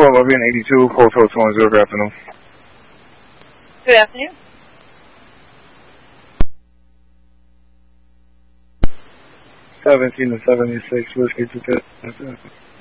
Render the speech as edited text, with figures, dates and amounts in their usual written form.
11, 82, Hotel 20, good afternoon. Good afternoon. $17 to $76, whiskey to